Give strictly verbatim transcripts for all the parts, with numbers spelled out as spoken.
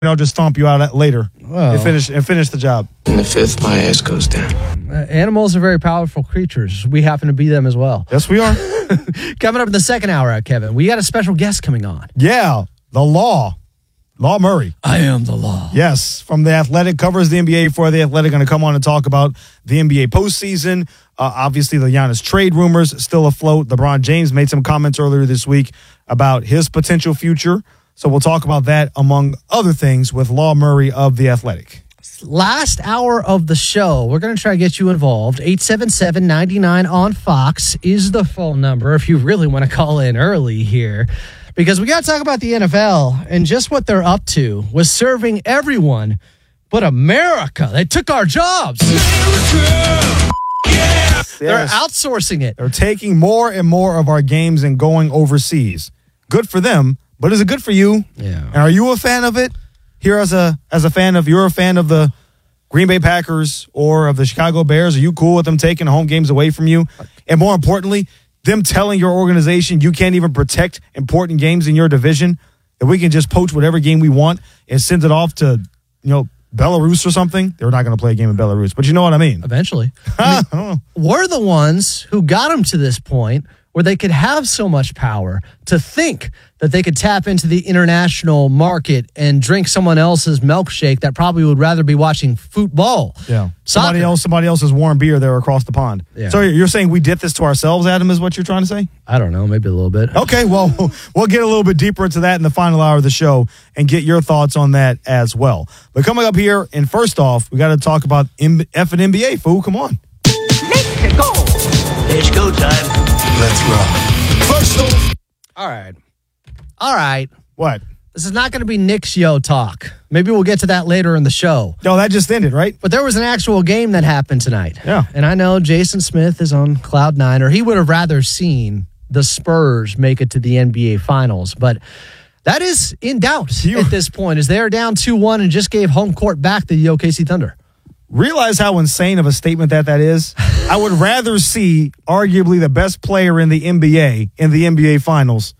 I'll just stomp you out later Well. and finish and finish the job. In the fifth, my ass goes down. Uh, animals are very powerful creatures. We happen to be them as well. Yes, we are. Coming up in the second hour, Kevin, we got a special guest coming on. Yeah, the Law. Law Murray. I am the law. Yes, from The Athletic, covers the N B A for The Athletic. Going to come on and talk about the N B A postseason. Uh, obviously, the Giannis trade rumors still afloat. LeBron James made some comments earlier this week about his potential future. So we'll talk about that, among other things, with Law Murray of The Athletic. Last hour of the show, we're going to try to get you involved. eight seven seven, nine nine on Fox is the phone number if you really want to call in early here. Because we got to talk about the N F L and just what they're up to with serving everyone but America. They took our jobs. America! Yes. They're outsourcing it. They're taking more and more of our games and going overseas. Good for them, but is it good for you? Yeah. And are you a fan of it? Here as a as a fan of, you're a fan of the Green Bay Packers or of the Chicago Bears. Are you cool with them taking home games away from you? And more importantly, them telling your organization you can't even protect important games in your division, that we can just poach whatever game we want and send it off to, you know, Belarus or something. They're not going to play a game in Belarus, but you know what I mean. Eventually. I mean, we're the ones who got them to this point where they could have so much power to think that they could tap into the international market and drink someone else's milkshake that probably would rather be watching football. Yeah. Soccer. Somebody else, somebody else's warm beer there across the pond. Yeah. So you're saying we did this to ourselves, Adam, is what you're trying to say? I don't know, maybe a little bit. Okay, well, we'll get a little bit deeper into that in the final hour of the show and get your thoughts on that as well. But coming up here, and first off, we got to talk about F and N B A, fool. Come on. Let's go. It's go time. Let's rock. First off. All right. All right. What? This is not going to be Knicks Yo talk. Maybe we'll get to that later in the show. No, that just ended, right? But there was an actual game that happened tonight. Yeah. And I know Jason Smith is on cloud nine, or he would have rather seen the Spurs make it to the N B A Finals. But that is in doubt You- at this point, as they are down two one and just gave home court back to the O K C Thunder. Realize how insane of a statement that that is? I would rather see arguably the best player in the N B A in the N B A Finals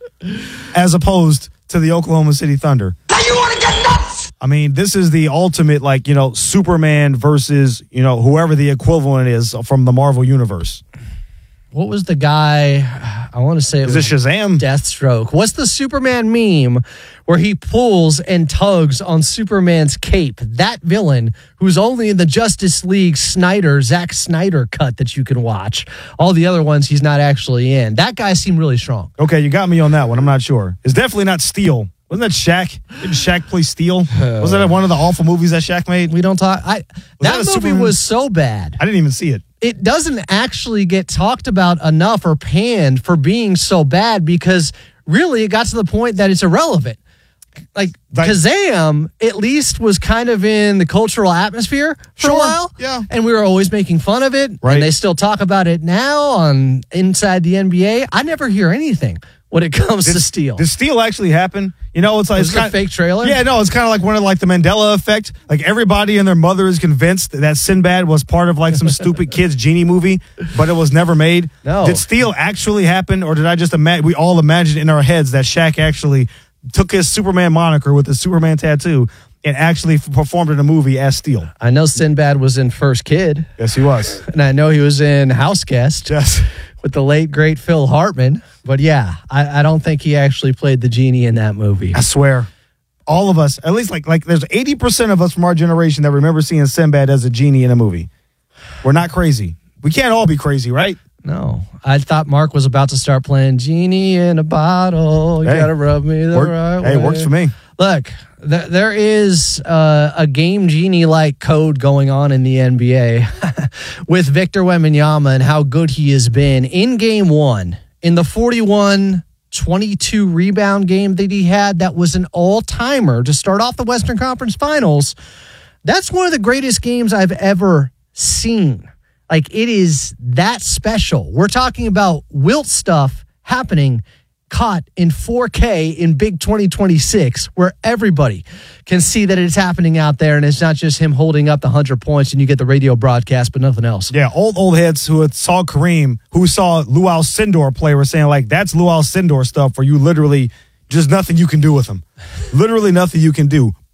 as opposed to the Oklahoma City Thunder. Now you want to get nuts? I mean, this is the ultimate, like, you know, Superman versus, you know, whoever the equivalent is from the Marvel Universe. What was the guy? I want to say it Is was it Shazam? Deathstroke. What's the Superman meme where he pulls and tugs on Superman's cape? That villain who's only in the Justice League Snyder, Zack Snyder cut that you can watch. All the other ones he's not actually in. That guy seemed really strong. Okay, you got me on that one. I'm not sure. It's definitely not Steel. Wasn't that Shaq? Didn't Shaq play Steel? Wasn't that one of the awful movies that Shaq made? We don't talk. I that that a movie Superman? was so bad. I didn't even see it. It doesn't actually get talked about enough or panned for being so bad because really it got to the point that it's irrelevant. Like, Like- Kazam at least was kind of in the cultural atmosphere for Sure, a while. yeah. And we were always making fun of it. Right. And they still talk about it now on inside the N B A. I never hear anything when it comes to Steel. Did Steel actually happen? You know, it's like Was it's it a kind fake trailer? Yeah, no, it's kind of like one of like the Mandela effect. Like everybody and their mother is convinced that Sinbad was part of like some stupid kids genie movie, but it was never made. No. Did Steel actually happen, or did I just imagine? We all imagined in our heads that Shaq actually took his Superman moniker with his Superman tattoo and actually f- performed in a movie as Steel. I know Sinbad was in First Kid, Yes, he was. and I know he was in House Guest. Yes. With the late, great Phil Hartman. But yeah, I, I don't think he actually played the genie in that movie. I swear. All of us, at least like like there's eighty percent of us from our generation that remember seeing Sinbad as a genie in a movie. We're not crazy. We can't all be crazy, right? No. I thought Mark was about to start playing Genie in a Bottle. You Hey, gotta rub me the Work- right way. hey, it works for me. Look, th- there is uh, a game genie-like code going on in the N B A with Victor Wembanyama and how good he has been in game one. In the forty-one twenty-two rebound game that he had, that was an all-timer to start off the Western Conference Finals. That's one of the greatest games I've ever seen. Like, it is that special. We're talking about Wilt stuff happening caught in four K in Big twenty twenty-six, where everybody can see that it's happening out there, and it's not just him holding up the one hundred points and you get the radio broadcast, but nothing else. Yeah, old old heads who had saw Kareem, who saw Lou Alcindor play, were saying, like, that's Lou Alcindor stuff where you literally, just nothing you can do with him. Literally nothing you can do.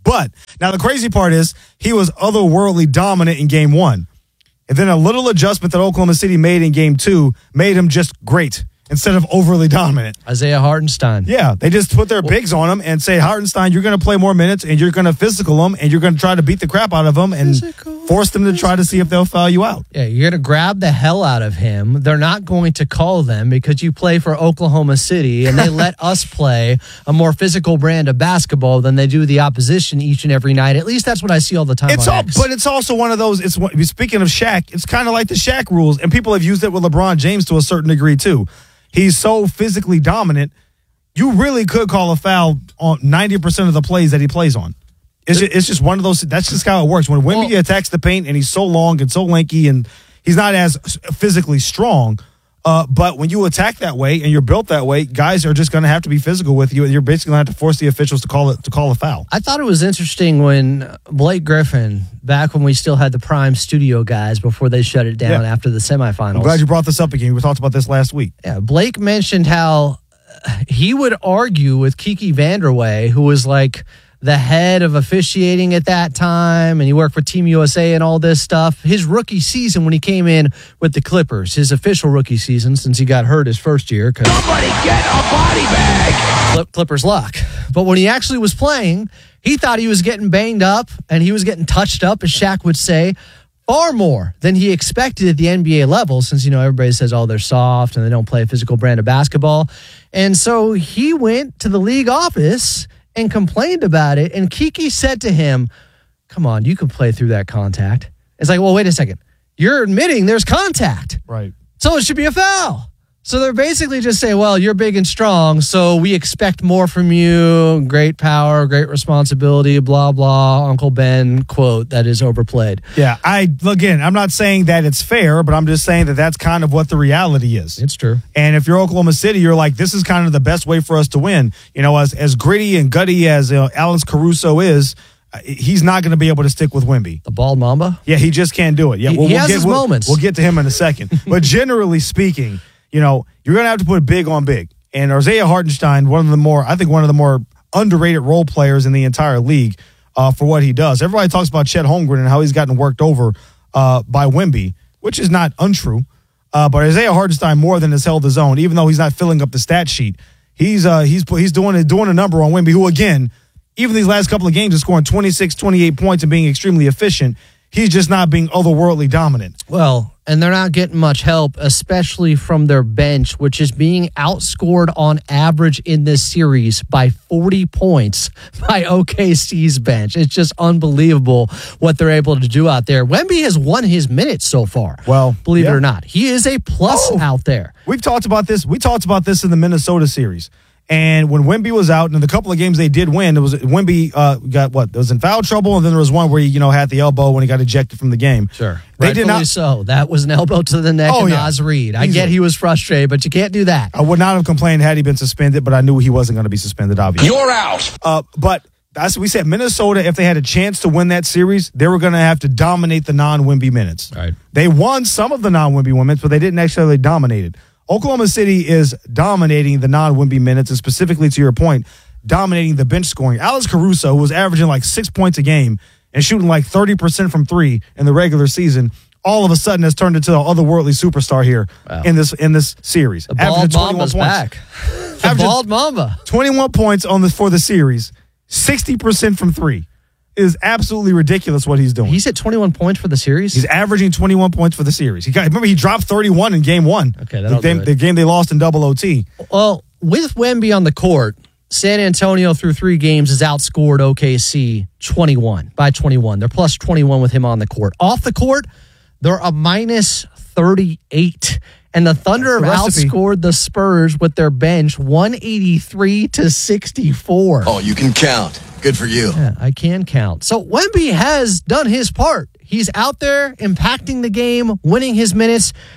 But now the crazy part is he was otherworldly dominant in game one. And then a little adjustment that Oklahoma City made in game two made him just great instead of overly dominant. Isaiah Hartenstein. Yeah, they just put their bigs on him and say, Hartenstein, you're going to play more minutes and you're going to physical him and you're going to try to beat the crap out of him and physical, force them to try to see if they'll foul you out. Yeah, you're going to grab the hell out of him. They're not going to call them because you play for Oklahoma City and they let us play a more physical brand of basketball than they do the opposition each and every night. At least that's what I see all the time It's on all, X. But it's also one of those, it's speaking of Shaq, it's kind of like the Shaq rules, and people have used it with LeBron James to a certain degree too. He's so physically dominant, you really could call a foul on ninety percent of the plays that he plays on. It's just, it's just one of those, that's just how it works. When Wemby well, attacks the paint and he's so long and so lanky and he's not as physically strong, uh, but when you attack that way and you're built that way, guys are just going to have to be physical with you and you're basically going to have to force the officials to call it to call a foul. I thought it was interesting when Blake Griffin, back when we still had the Prime Studio guys before they shut it down yeah. after the semifinals. I'm glad you brought this up again. We talked about this last week. Yeah, Blake mentioned how he would argue with Kiki Vanderway, who was like the head of officiating at that time, and he worked for Team U S A and all this stuff. His rookie season when he came in with the Clippers, his official rookie season since he got hurt his first year. Somebody get a body bag! Clippers luck. But when he actually was playing, he thought he was getting banged up and he was getting touched up, as Shaq would say, far more than he expected at the N B A level, since, you know, everybody says, oh, they're soft and they don't play a physical brand of basketball. And so he went to the league office and complained about it. And Kiki said to him, come on, you can play through that contact. It's like, well, wait a second. You're admitting there's contact. Right. So it should be a foul. So they're basically just saying, well, you're big and strong, so we expect more from you. Great power, great responsibility, blah, blah. Uncle Ben quote that is overplayed. Yeah, I again, I'm not saying that it's fair, but I'm just saying that that's kind of what the reality is. It's true. And if you're Oklahoma City, you're like, this is kind of the best way for us to win. You know, as as gritty and gutty as uh, Alex Caruso is, he's not going to be able to stick with Wemby. The bald mamba? Yeah, he just can't do it. Yeah, he, well, he we'll has get, his we'll, moments. We'll get to him in a second. But generally speaking, you know, you're going to have to put big on big. And Isaiah Hartenstein, one of the more, I think one of the more underrated role players in the entire league uh, for what he does. Everybody talks about Chet Holmgren and how he's gotten worked over uh, by Wemby, which is not untrue. Uh, but Isaiah Hartenstein more than has held his own, even though he's not filling up the stat sheet. He's uh, he's he's doing doing a number on Wemby, who again, even these last couple of games is scoring twenty-six, twenty-eight points and being extremely efficient. He's just not being otherworldly dominant. Well, and they're not getting much help, especially from their bench, which is being outscored on average in this series by forty points by O K C's bench. It's just unbelievable what they're able to do out there. Wemby has won his minutes so far. Well, believe yeah. it or not, he is a plus oh, out there. We've talked about this. We talked about this in the Minnesota series. And when Wemby was out, and in the couple of games they did win, it was Wemby uh, got what? It was in foul trouble, and then there was one where he, you know, had the elbow when he got ejected from the game. Sure, they rightfully did not. So that was an elbow to the neck oh, of yeah. Naz Reid. I Easily. get he was frustrated, but you can't do that. I would not have complained had he been suspended, but I knew he wasn't going to be suspended. Obviously, You're out. Uh, but as we said, Minnesota, if they had a chance to win that series, they were going to have to dominate the non-Wemby minutes. Right. They won some of the non-Wemby minutes, but they didn't necessarily dominate it. Oklahoma City is dominating the non-Wemby minutes, and specifically to your point, dominating the bench scoring. Alex Caruso, who was averaging like six points a game and shooting like thirty percent from three in the regular season, all of a sudden has turned into an otherworldly superstar here wow. in this in this series. The bald mamba's back. The bald mamba. twenty-one points on the for the series, sixty percent from three. It is absolutely ridiculous what he's doing. He's at twenty-one points for the series? He's averaging twenty-one points for the series. He got, remember, he dropped thirty-one in game one. Okay, that'll the, game, do it. the game they lost in double O T. Well, with Wemby on the court, San Antonio through three games has outscored O K C twenty-one by twenty-one. They're plus twenty-one with him on the court. Off the court, they're a minus thirty-eight. And the Thunder That's have the recipe. outscored the Spurs with their bench one eighty-three to sixty-four. Oh, you can count. Good for you. Yeah, I can count. So Wemby has done his part. He's out there impacting the game, winning his minutes.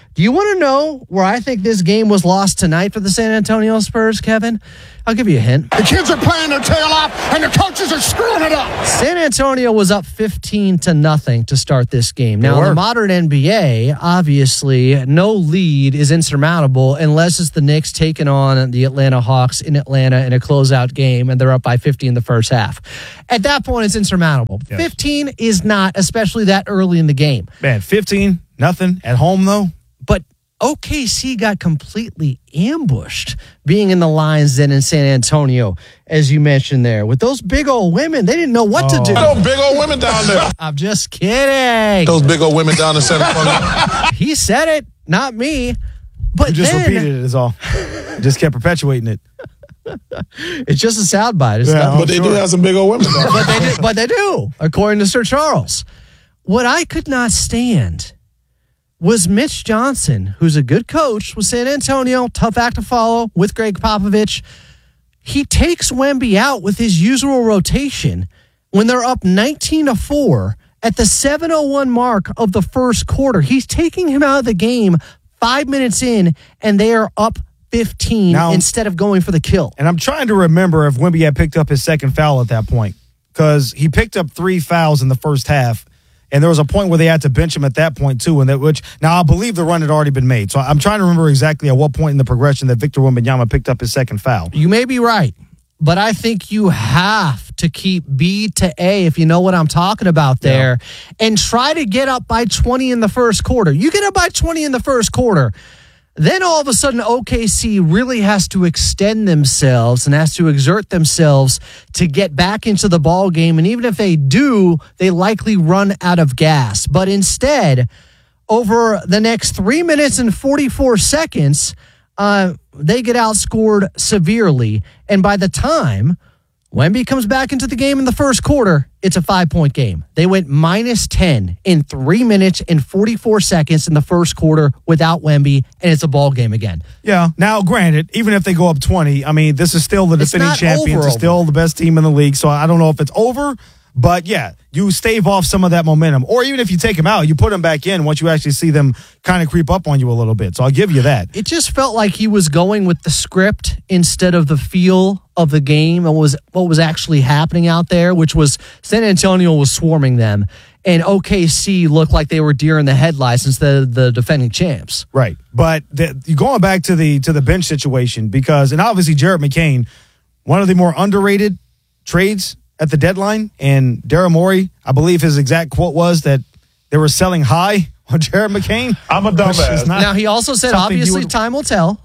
Do you want to know where I think this game was lost tonight for the San Antonio Spurs, Kevin? I'll give you a hint. The kids are playing their tail off, and the coaches are screwing it up. San Antonio was up fifteen to nothing to start this game. Now, in the modern N B A, obviously, no lead is insurmountable unless it's the Knicks taking on the Atlanta Hawks in Atlanta in a closeout game, and they're up by fifty in the first half. At that point, it's insurmountable. Yes. fifteen is not, especially that early in the game. Man, fifteen, nothing. At home, though? But O K C got completely ambushed being in the lines then in San Antonio, as you mentioned there. With those big old women, they didn't know what oh. to do. Those big old women down there. I'm just kidding. Those big old women down in San Antonio. He said it, not me. But you just then, repeated it is all. Just kept perpetuating it. It's just a soundbite. Yeah, but they sure. do have some big old women down there. but, they do, but they do, according to Sir Charles. What I could not stand was Mitch Johnson, who's a good coach with San Antonio, tough act to follow with Greg Popovich. He takes Wemby out with his usual rotation when they're up nineteen to four at the seven oh one mark of the first quarter. He's taking him out of the game five minutes in, and they are up fifteen now, instead of going for the kill. And I'm trying to remember if Wemby had picked up his second foul at that point, because he picked up three fouls in the first half. And there was a point where they had to bench him at that point, too. And that, which now I believe the run had already been made. So I'm trying to remember exactly at what point in the progression that Victor Wembanyama picked up his second foul. You may be right, but I think you have to keep B to A, if you know what I'm talking about there, yeah. and try to get up by twenty in the first quarter. You get up by twenty in the first quarter, then all of a sudden O K C really has to extend themselves and has to exert themselves to get back into the ball game. And even if they do, they likely run out of gas. But instead, over the next three minutes and forty-four seconds, uh, they get outscored severely. And by the time Wemby comes back into the game in the first quarter, it's a five-point game. They went minus ten in three minutes and forty-four seconds in the first quarter without Wemby, and it's a ball game again. Yeah. Now, granted, even if they go up twenty, I mean, this is still the defending champions. It's still the best team in the league, so I don't know if it's over. But, yeah, you stave off some of that momentum. Or even if you take them out, you put them back in once you actually see them kind of creep up on you a little bit. So I'll give you that. It just felt like he was going with the script instead of the feel of the game and was what was actually happening out there, which was San Antonio was swarming them, and O K C looked like they were deer in the headlights instead of the defending champs. Right. But the, going back to the to the bench situation, because, and obviously Jared McCain, one of the more underrated trades at the deadline, and Daryl Morey, I believe his exact quote was that they were selling high on Jared McCain. I'm a dumbass. Now, he also said, obviously, would, time will tell.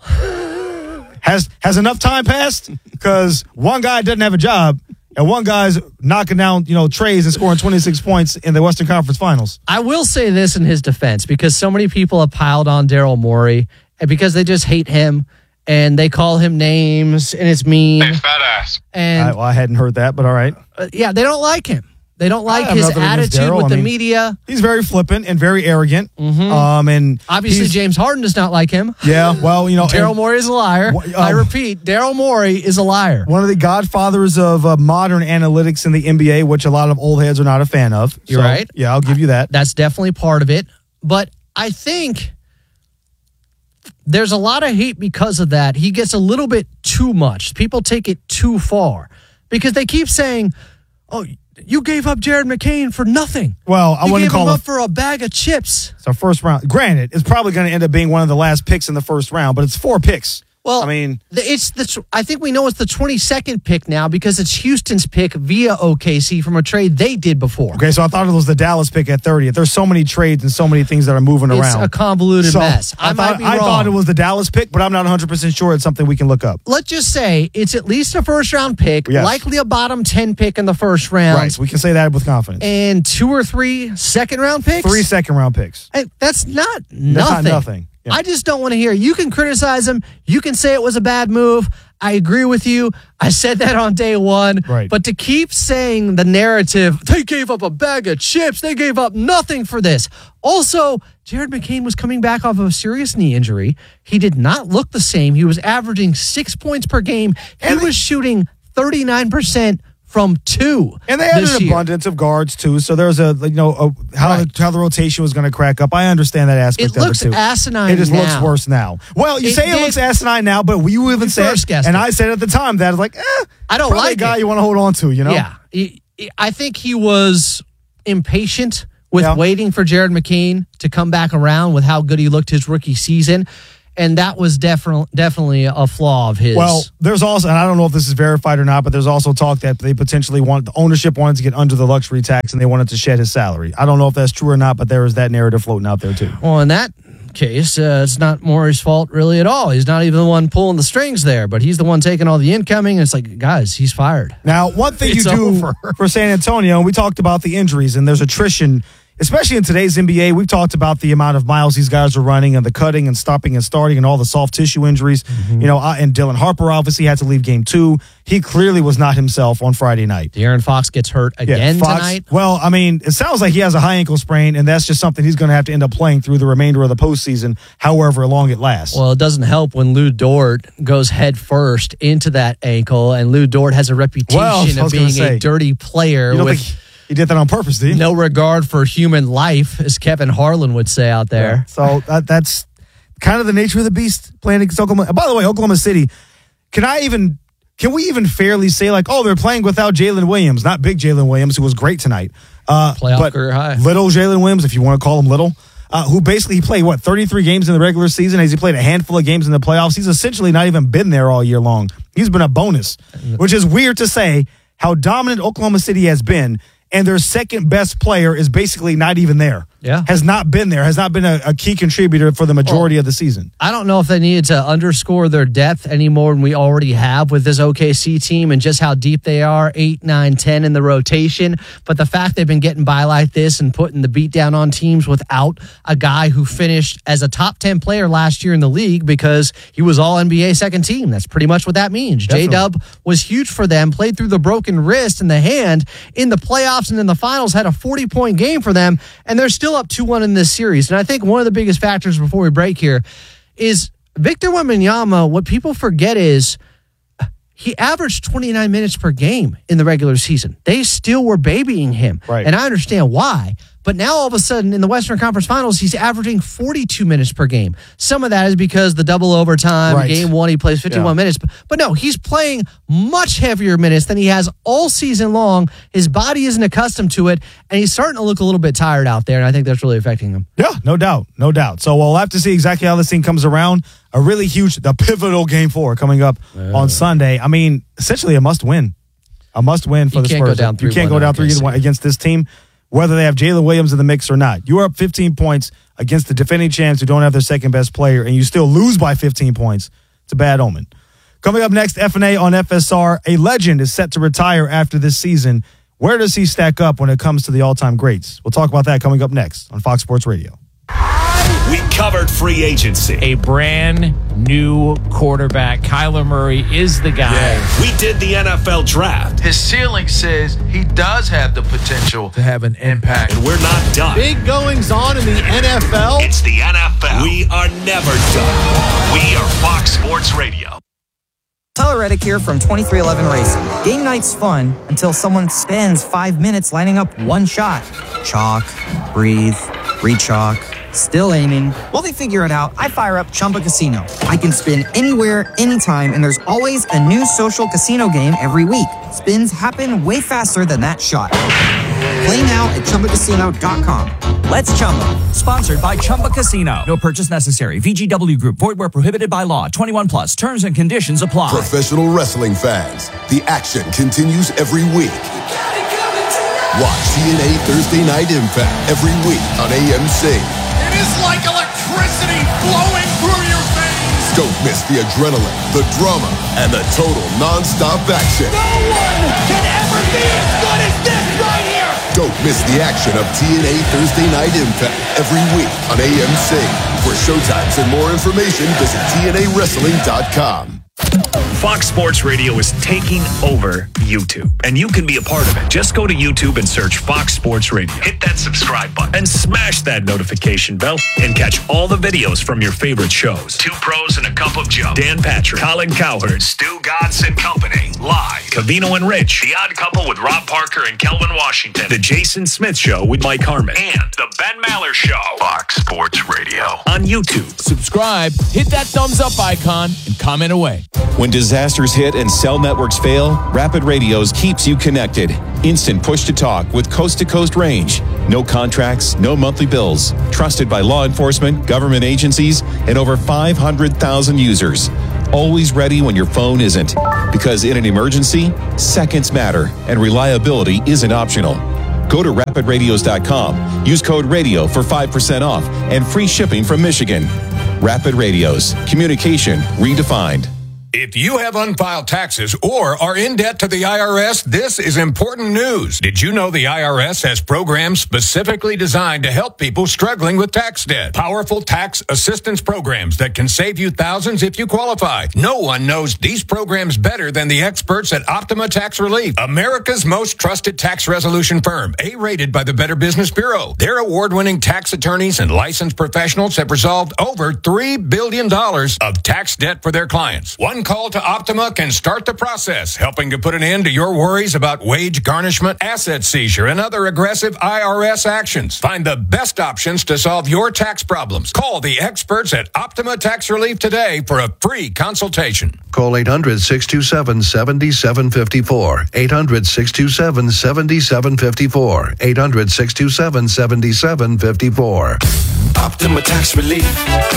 Has has enough time passed? Because one guy doesn't have a job, and one guy's knocking down, you know, trays and scoring twenty-six points in the Western Conference Finals. I will say this in his defense, because so many people have piled on Daryl Morey, and because they just hate him, and they call him names, and it's mean. Hey, fat ass. And I, well, I hadn't heard that, but all right. Uh, yeah, they don't like him. They don't like his attitude with I the mean, media. He's very flippant and very arrogant. Mm-hmm. Um, and obviously, James Harden does not like him. Yeah, well, you know, Daryl Morey is a liar. Um, I repeat, Daryl Morey is a liar. One of the godfathers of uh, modern analytics in the N B A, which a lot of old heads are not a fan of. You're so, right. Yeah, I'll give you that. That's definitely part of it. But I think there's a lot of hate because of that. He gets a little bit too much. People take it too far because they keep saying, oh, you gave up Jared McCain for nothing. Well, I you wouldn't call him it up for a bag of chips. It's our first round. Granted, it's probably going to end up being one of the last picks in the first round, but it's four picks. Well, I mean, it's the. I think we know it's the twenty-second pick now because it's Houston's pick via O K C from a trade they did before. Okay, so I thought it was the Dallas pick at thirtieth. There's so many trades and so many things that are moving it's around. It's a convoluted so mess. I, I might thought, be wrong. I thought it was the Dallas pick, but I'm not one hundred percent sure. It's something we can look up. Let's just say it's at least a first-round pick, yes. likely a bottom ten pick in the first round. Right, so we can say that with confidence. And two or three second-round picks? Three second-round picks. And that's not that's nothing. Not nothing. Yeah. I just don't want to hear. You can criticize him. You can say it was a bad move. I agree with you. I said that on day one. Right. But to keep saying the narrative, they gave up a bag of chips. They gave up nothing for this. Also, Jared McCain was coming back off of a serious knee injury. He did not look the same. He was averaging six points per game. He and was shooting thirty-nine percent from two. And they had this an year. abundance of guards too, so there's a you know a, how Right. the, how the rotation was going to crack up. I understand that aspect It of looks it too. asinine It just now. looks worse now. Well, you It say it did- looks asinine now, but you even You said, first guessed and it. I said at the time that it's like, eh, I don't probably like a guy it. you want to hold on to. You know, Yeah. He- he- I think he was impatient with Yeah. waiting for Jared McCain to come back around with how good he looked his rookie season. And that was definitely definitely a flaw of his. Well, there's also, and I don't know if this is verified or not, but there's also talk that they potentially want the ownership wanted to get under the luxury tax and they wanted to shed his salary. I don't know if that's true or not, but there is that narrative floating out there too. Well, in that case, uh, it's not Maury's fault really at all. He's not even the one pulling the strings there, but he's the one taking all the incoming. And it's like, guys, he's fired. Now, one thing you It's do over. for San Antonio, and we talked about the injuries, and there's attrition, especially in today's N B A. We've talked about the amount of miles these guys are running and the cutting and stopping and starting and all the soft tissue injuries. Mm-hmm. You know, I- and Dylan Harper obviously had to leave game two. He clearly was not himself on Friday night. De'Aaron Fox gets hurt Yeah, again Fox- tonight. Well, I mean, it sounds like he has a high ankle sprain, and that's just something he's going to have to end up playing through the remainder of the postseason, however long it lasts. Well, it doesn't help when Lou Dort goes head first into that ankle, and Lou Dort has a reputation Well, I was of gonna being say, a dirty player you don't with think he did that on purpose, do you? no regard for human life, as Kevin Harlan would say out there. So that, that's kind of the nature of the beast playing against Oklahoma. By the way, Oklahoma City, can I even, can we even fairly say like, oh, they're playing without Jalen Williams, not big Jalen Williams, who was great tonight. Uh, Playoff but career high. Little Jalen Williams, if you want to call him little, uh, who basically he played, what, thirty-three games in the regular season? Has he played a handful of games in the playoffs? He's essentially not even been there all year long. He's been a bonus, which is weird to say how dominant Oklahoma City has been. And their second best player is basically not even there. Yeah. Has not been there, has not been a, a key contributor for the majority Well, of the season. I don't know if they needed to underscore their depth any more than we already have with this O K C team and just how deep they are, eight, nine, ten in the rotation. But the fact they've been getting by like this and putting the beat down on teams without a guy who finished as a top ten player last year in the league because he was all N B A second team. That's pretty much what that means. J-Dub was huge for them, played through the broken wrist and the hand in the playoffs and in the finals, had a forty-point game for them, and they're still up two one in this series. And I think one of the biggest factors before we break here is Victor Wembanyama. What people forget is he averaged twenty-nine minutes per game in the regular season. They still were babying him. Right. And I understand why. But now all of a sudden in the Western Conference Finals, he's averaging forty-two minutes per game. Some of that is because the double overtime, Right. game one, he plays fifty-one Yeah. minutes. But, but no, he's playing much heavier minutes than he has all season long. His body isn't accustomed to it, and he's starting to look a little bit tired out there, and I think that's really affecting him. Yeah, no doubt. No doubt. So we'll have to see exactly how this thing comes around. A really huge, the pivotal game four coming up on Sunday. I mean, essentially a must win. A must win for You the can't go Spurs. down You can't three one go down on three O K C. one against this team, whether they have Jalen Williams in the mix or not. You are up fifteen points against the defending champs who don't have their second best player, and you still lose by fifteen points. It's a bad omen. Coming up next, F and A on F S R. A legend is set to retire after this season. Where does he stack up when it comes to the all-time greats? We'll talk about that coming up next on Fox Sports Radio. We covered free agency. A brand new quarterback. Kyler Murray is the guy. We did the N F L draft. His ceiling says he does have the potential to have an impact. And we're not done. Big goings on in the N F L. It's the N F L. We are never done. We are Fox Sports Radio. Tyler Reddick here from twenty-three eleven Racing. Game night's fun until someone spends five minutes lining up one shot. Chalk, breathe, re-chalk, still aiming. While they figure it out, I fire up Chumba Casino. I can spin anywhere, anytime, and there's always a new social casino game every week. Spins happen way faster than that shot. Play now at Chumba Casino dot com. Let's Chumba. Sponsored by Chumba Casino. No purchase necessary. V G W Group. Void where prohibited by law. twenty-one plus. Terms and conditions apply. Professional wrestling fans, the action continues every week. Watch T N A Thursday Night Impact every week on A M C. It is like electricity flowing through your veins. Don't miss the adrenaline, the drama, and the total non-stop action. No one can ever be as good as this right here. Don't miss the action of T N A Thursday Night Impact every week on A M C. For showtimes and more information, visit T N A wrestling dot com. Fox Sports Radio is taking over YouTube, and you can be a part of it. Just go to YouTube and search Fox Sports Radio. Hit that subscribe button and smash that notification bell and catch all the videos from your favorite shows. Two Pros and a Cup of Joe. Dan Patrick, Colin Cowherd, Stu Godson Company, Live, Covino and Rich, The Odd Couple with Rob Parker and Kelvin Washington, The Jason Smith Show with Mike Harmon, and The Ben Maller Show. Fox Sports Radio on YouTube. Subscribe, hit that thumbs up icon, and comment away. When disasters hit and cell networks fail, Rapid Radios keeps you connected. Instant push-to-talk with coast-to-coast range. No contracts, no monthly bills. Trusted by law enforcement, government agencies, and over five hundred thousand users. Always ready when your phone isn't. Because in an emergency, seconds matter, and reliability isn't optional. Go to rapid radios dot com. Use code RADIO for five percent off and free shipping from Michigan. Rapid Radios. Communication redefined. If you have unfiled taxes or are in debt to the I R S, this is important news. Did you know the I R S has programs specifically designed to help people struggling with tax debt? Powerful tax assistance programs that can save you thousands if you qualify. No one knows these programs better than the experts at Optima Tax Relief, America's most trusted tax resolution firm, A-rated by the Better Business Bureau. Their award-winning tax attorneys and licensed professionals have resolved over three billion dollars of tax debt for their clients. One call to Optima can start the process, helping to put an end to your worries about wage garnishment, asset seizure, and other aggressive I R S actions. Find the best options to solve your tax problems. Call the experts at Optima Tax Relief today for a free consultation. Call eight hundred, six two seven, seven seven five four. eight hundred, six two seven, seven seven five four. eight hundred, six two seven, seven seven five four. Optima Tax Relief.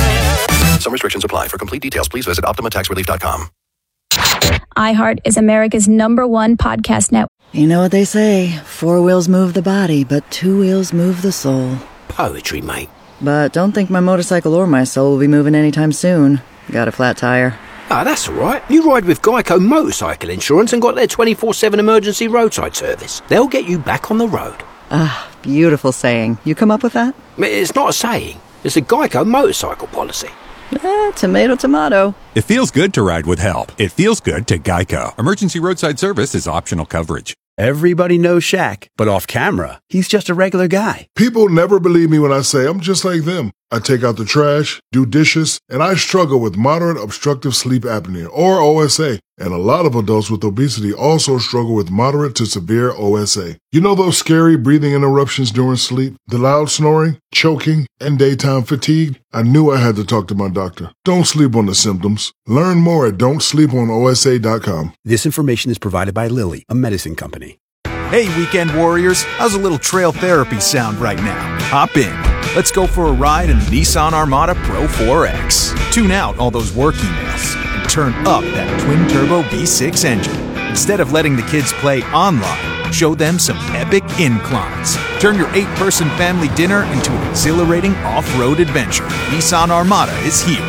Some restrictions apply. For complete details, please visit optima tax relief dot com. iHeart is America's number one podcast network. You know what they say, four wheels move the body, but two wheels move the soul. Poetry, mate. But don't think my motorcycle or my soul will be moving anytime soon. Got a flat tire. Ah, that's all right. You ride with Geico Motorcycle Insurance and got their twenty-four seven emergency roadside service. They'll get you back on the road. Ah, beautiful saying. You come up with that? It's not a saying. It's a Geico motorcycle policy. Eh, tomato, tomato. It feels good to ride with help. It feels good to Geico. Emergency roadside service is optional coverage. Everybody knows Shaq, but off camera, he's just a regular guy. People never believe me when I say I'm just like them. I take out the trash, do dishes, and I struggle with moderate obstructive sleep apnea, or O S A. And a lot of adults with obesity also struggle with moderate to severe O S A. You know those scary breathing interruptions during sleep, the loud snoring, choking, and daytime fatigue? I knew I had to talk to my doctor. Don't sleep on the symptoms. Learn more at don't sleep on O S A dot com. This information is provided by Lilly, a medicine company. Hey, weekend warriors, how's a little trail therapy sound right now? Hop in. Let's go for a ride in the Nissan Armada Pro four X. Tune out all those work emails and turn up that twin-turbo V six engine. Instead of letting the kids play online, show them some epic inclines. Turn your eight-person family dinner into an exhilarating off-road adventure. Nissan Armada is here.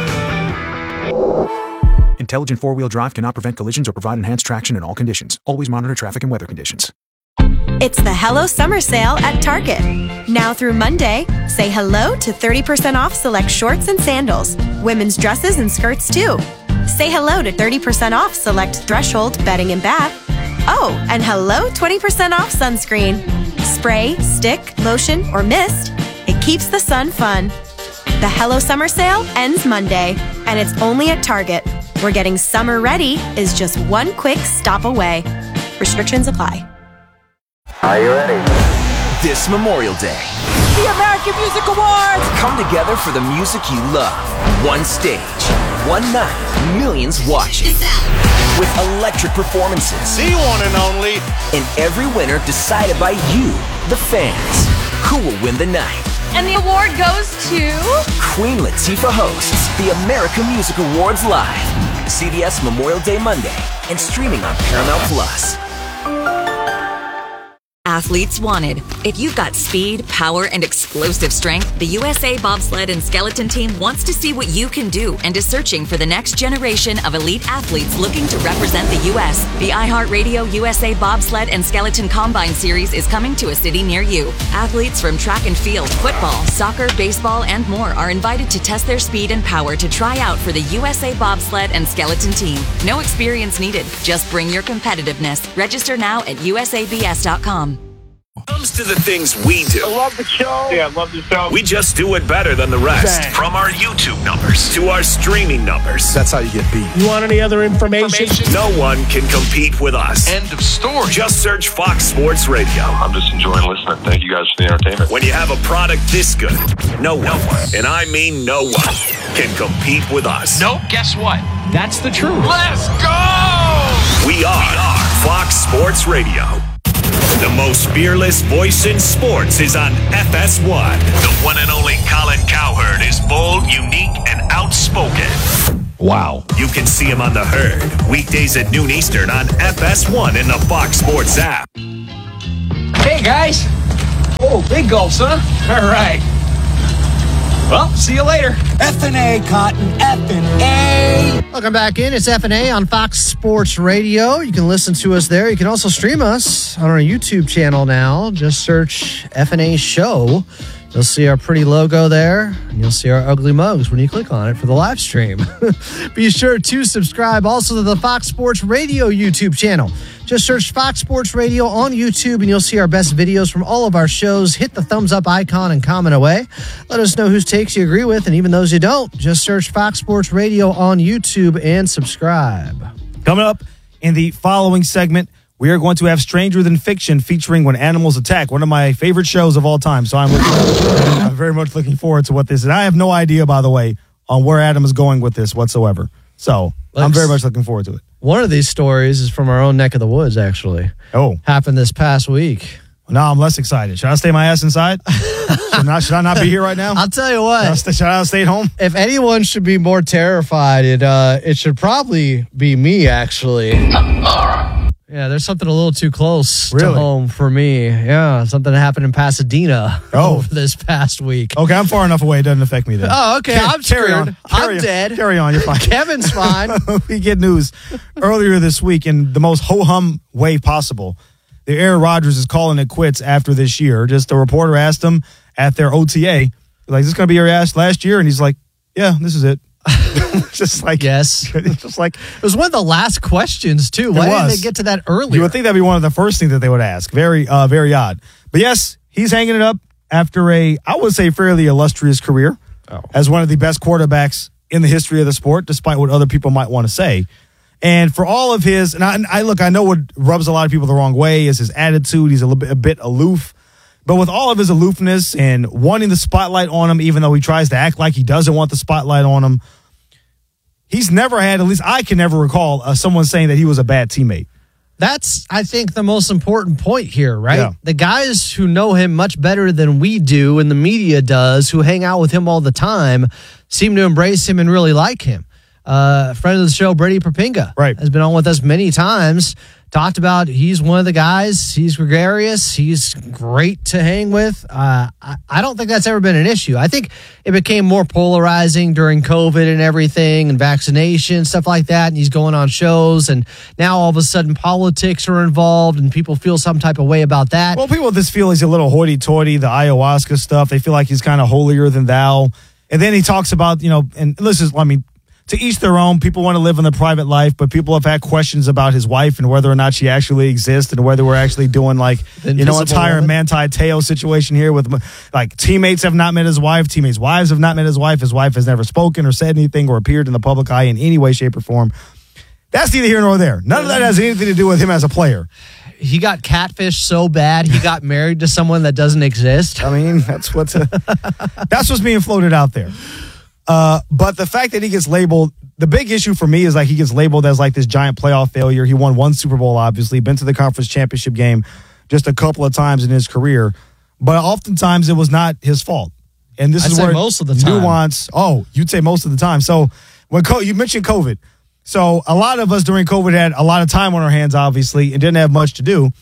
Intelligent four-wheel drive cannot prevent collisions or provide enhanced traction in all conditions. Always monitor traffic and weather conditions. It's the Hello Summer Sale at Target. Now through Monday, say hello to thirty percent off select shorts and sandals, women's dresses and skirts too. Say hello to thirty percent off select Threshold bedding and bath. Oh, and hello twenty percent off sunscreen. Spray, stick, lotion, or mist, it keeps the sun fun. The Hello Summer Sale ends Monday, and it's only at Target, where getting summer ready is just one quick stop away. Restrictions apply. Are you ready? This Memorial Day, The American Music Awards! Come together for the music you love. One stage, one night, millions watching. With electric performances. The one and only. And every winner decided by you, the fans. Who will win the night? And the award goes to... Queen Latifah hosts the American Music Awards live. C B S Memorial Day Monday and streaming on Paramount Plus. athletes wanted. If you've got speed, power, and explosive strength, the U S A Bobsled and Skeleton Team wants to see what you can do and is searching for the next generation of elite athletes looking to represent the U S. The iHeartRadio U S A Bobsled and Skeleton Combine Series is coming to a city near you. Athletes from track and field, football, soccer, baseball, and more are invited to test their speed and power to try out for the U S A Bobsled and Skeleton Team. No experience needed. Just bring your competitiveness. Register now at U S A B S dot com. Comes to the things we do. I love the show. Yeah, I love the show. We just do it better than the rest. Bang. From our YouTube numbers to our streaming numbers. That's how you get beat. You want any other information? No one can compete with us. End of story. Just search Fox Sports Radio. I'm just enjoying listening. Thank you guys for the entertainment. When you have a product this good, no one, and I mean no one, can compete with us. Nope. Guess what? That's the truth. Let's go! We are, we are Fox Sports Radio. The most fearless voice in sports is on F S one. The one and only Colin Cowherd is bold, unique, and outspoken. Wow. You can see him on The Herd, weekdays at noon Eastern on F S one in the Fox Sports app. Hey, guys. Oh, big gulps, huh? All right. Well, see you later. F and A, Cotton. F and A. Welcome back in. It's F and A on Fox Sports Radio. You can listen to us there. You can also stream us on our YouTube channel now. Just search F and A Show. You'll see our pretty logo there, and you'll see our ugly mugs when you click on it for the live stream. Be sure to subscribe also to the Fox Sports Radio YouTube channel. Just search Fox Sports Radio on YouTube, and you'll see our best videos from all of our shows. Hit the thumbs up icon and comment away. Let us know whose takes you agree with, and even those you don't. Just search Fox Sports Radio on YouTube and subscribe. Coming up in the following segment, we are going to have Stranger Than Fiction featuring When Animals Attack, one of my favorite shows of all time. So I'm, looking, I'm very much looking forward to what this is. And I have no idea, by the way, on where Adam is going with this whatsoever. So Let's, I'm very much looking forward to it. One of these stories is from our own neck of the woods, actually. Oh. Happened this past week. Now I'm less excited. Should I stay my ass inside? should, not, should I not be here right now? I'll tell you what. Should I, stay, should I stay at home? If anyone should be more terrified, it, uh, it should probably be me, actually. Yeah, there's something a little too close really? to home for me. Yeah, something that happened in Pasadena oh. over this past week. Okay, I'm far enough away. It doesn't affect me then. Oh, okay. Car- I'm carry on. Carry I'm on. dead. Carry on. You're fine. Kevin's fine. We get news earlier this week in the most ho-hum way possible. The Aaron Rodgers is calling it quits after this year. Just a reporter asked him at their O T A, like, is this going to be your ass last year? And he's like, yeah, this is it. just like yes, just like it was one of the last questions too. Why didn't they get to that earlier? You would think that'd be one of the first things that they would ask. Very, uh, very odd. But yes, he's hanging it up after a, I would say, fairly illustrious career oh. as one of the best quarterbacks in the history of the sport, despite what other people might want to say. And for all of his, and I, and I look, I know what rubs a lot of people the wrong way is his attitude. He's a little bit, a bit aloof. But with all of his aloofness and wanting the spotlight on him, even though he tries to act like he doesn't want the spotlight on him, he's never had, at least I can never recall, uh, someone saying that he was a bad teammate. That's, I think, the most important point here, right? Yeah. The guys who know him much better than we do and the media does, who hang out with him all the time, seem to embrace him and really like him. Uh, a friend of the show, Brady Perpinga, right. has been on with us many times, talked about he's one of the guys, he's gregarious, he's great to hang with. Uh, I, I don't think that's ever been an issue. I think it became more polarizing during COVID and everything and vaccination, stuff like that, and he's going on shows, and now all of a sudden politics are involved and people feel some type of way about that. Well, people just feel he's a little hoity-toity, the ayahuasca stuff. They feel like he's kind of holier than thou. And then he talks about, you know, and this is, I mean, to each their own. People want to live in their private life, but people have had questions about his wife and whether or not she actually exists and whether we're actually doing like, you know, entire Manti Te'o situation here with like teammates have not met his wife. Teammates' wives have not met his wife. His wife has never spoken or said anything or appeared in the public eye in any way, shape, or form. That's neither here nor there. None of that has anything to do with him as a player. He got catfished so bad he got married to someone that doesn't exist. I mean, that's what's a, that's what's being floated out there. Uh, but the fact that he gets labeled, the big issue for me is like he gets labeled as like this giant playoff failure. He won one Super Bowl, obviously, been to the conference championship game just a couple of times in his career. But oftentimes it was not his fault. And this I'd is say where most of the time. nuance. Oh, you'd say most of the time. So when co- you mentioned COVID. So a lot of us during COVID had a lot of time on our hands, obviously, and didn't have much to do.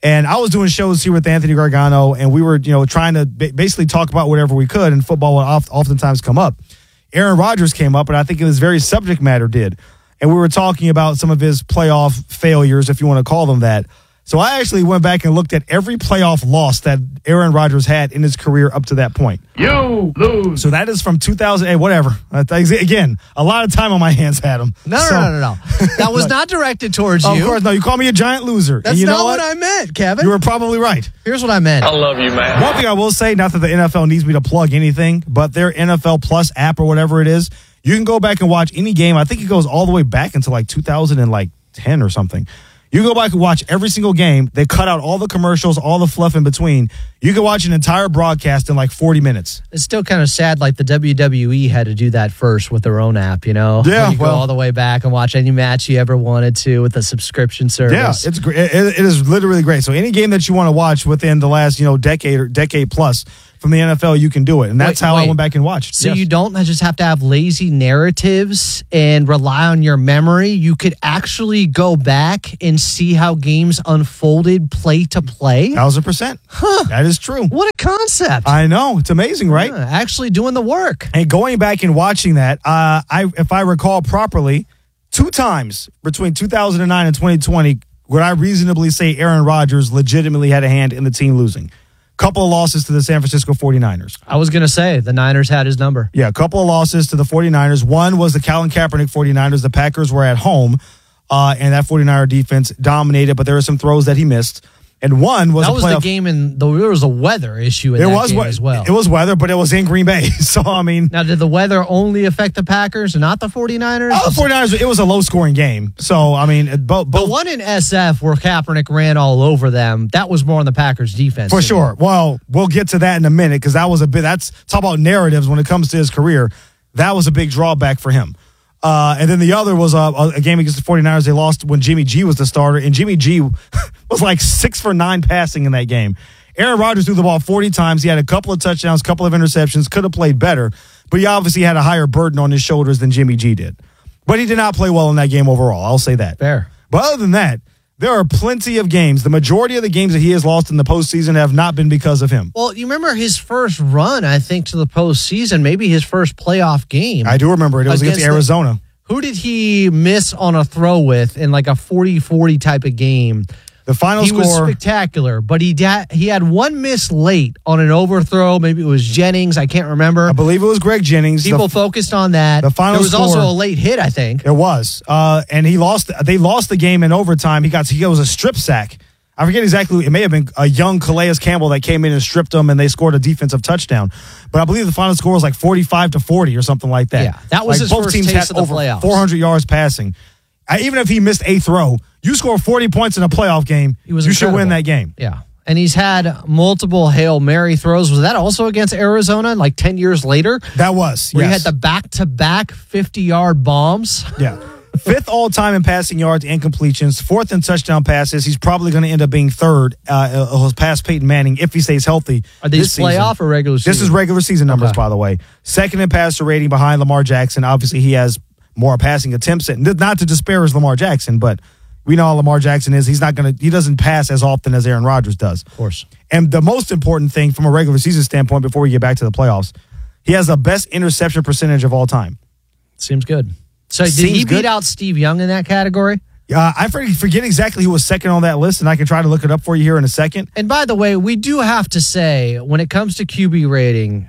And I was doing shows here with Anthony Gargano, and we were, you know, trying to ba- basically talk about whatever we could, and football would oft- oftentimes come up. Aaron Rodgers came up, and I think it was very subject matter did. And we were talking about some of his playoff failures, if you want to call them that. So I actually went back and looked at every playoff loss that Aaron Rodgers had in his career up to that point. You lose. So that is from two thousand eight, whatever. Again, a lot of time on my hands had him. No, so, no, no, no, no. That was not directed towards oh, you. Of course, no. You call me a giant loser. That's and you not know what? what I meant, Kevin. You were probably right. Here's what I meant. I love you, man. One thing I will say, not that the N F L needs me to plug anything, but their N F L Plus app or whatever it is, you can go back and watch any game. I think it goes all the way back into like two thousand ten or something. You go back and watch every single game. They cut out all the commercials, all the fluff in between. You can watch an entire broadcast in like forty minutes. It's still kind of sad, like the W W E had to do that first with their own app, you know? Yeah, you go well, all the way back and watch any match you ever wanted to with a subscription service. Yeah, it's great. It, it is literally great. So any game that you want to watch within the last, you know, decade or decade plus from the N F L, you can do it. And that's Wait, how wait. I went back and watched. So Yes. you don't just have to have lazy narratives and rely on your memory. You could actually go back and see how games unfolded play to play. Thousand percent. Huh. That is true. What a concept. I know. It's amazing, right? Yeah, actually doing the work. And going back and watching that, uh, I if I recall properly, two times between two thousand nine and twenty twenty, would I reasonably say Aaron Rodgers legitimately had a hand in the team losing. Couple of losses to the San Francisco forty-niners. I was going to say, the Niners had his number. Yeah, a couple of losses to the forty-niners. One was the Colin Kaepernick forty-niners. The Packers were at home, uh, and that forty-niner defense dominated, but there were some throws that he missed. And one was that a was playoff. the game, and there was a weather issue in There that was game we- as well. It was weather, but it was in Green Bay. So, I mean. Now, did the weather only affect the Packers and not the forty-niners? Oh, the forty-niners, it was a low-scoring game. So, I mean, both. The one in S F where Kaepernick ran all over them, that was more on the Packers defense. For sure. Well, we'll get to that in a minute because that was a bit, that's, talk about narratives when it comes to his career. That was a big drawback for him. Uh, and then the other was a, a game against the forty-niners. They lost when Jimmy G was the starter, and Jimmy G was like six for nine passing in that game. Aaron Rodgers threw the ball forty times. He had a couple of touchdowns, couple of interceptions, could have played better, but he obviously had a higher burden on his shoulders than Jimmy G did. But he did not play well in that game overall. I'll say that. Fair. But other than that, there are plenty of games. The majority of the games that he has lost in the postseason have not been because of him. Well, you remember his first run, I think, to the postseason, maybe his first playoff game. I do remember it. It was against, against Arizona. The, who did he miss on a throw with in like a forty forty type of game? The final he score. He was spectacular, but he da- he had one miss late on an overthrow. Maybe it was Jennings. I can't remember. I believe it was Greg Jennings. People the, focused on that. The final There was score, also a late hit, I think. It was. Uh, and he lost. They lost the game in overtime. He got. He was a strip sack. I forget exactly. It may have been a young Calais Campbell that came in and stripped him, and they scored a defensive touchdown. But I believe the final score was like forty-five to forty or something like that. Yeah, that was like his both first teams taste had of the over playoffs. four hundred yards passing. I, even if he missed a throw, you score forty points in a playoff game, he was you incredible. should win that game. Yeah. And he's had multiple Hail Mary throws. Was that also against Arizona, like ten years later? That was, Where yes. he had the back-to-back fifty-yard bombs. Yeah. Fifth all-time in passing yards and completions. Fourth in touchdown passes. He's probably going to end up being third uh, past Peyton Manning if he stays healthy. Are these playoff season. or regular season? This is regular season numbers, Okay. by the way. Second in passer rating behind Lamar Jackson. Obviously, he has more passing attempts. Not to disparage Lamar Jackson, but we know how Lamar Jackson is. He's not going to. He doesn't pass as often as Aaron Rodgers does. Of course. And the most important thing from a regular season standpoint, before we get back to the playoffs, he has the best interception percentage of all time. Seems good. So did Seems he beat good. out Steve Young in that category? Uh, I forget exactly who was second on that list, and I can try to look it up for you here in a second. And by the way, we do have to say, when it comes to Q B rating,